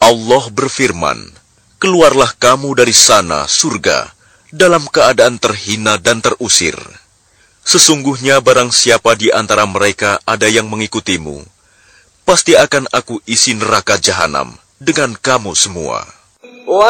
Allah berfirman, "Keluarlah kamu dari sana, surga, dalam keadaan terhina dan terusir. Sesungguhnya barang siapa di antara mereka ada yang mengikutimu, pasti akan aku isi neraka jahanam dengan kamu semua."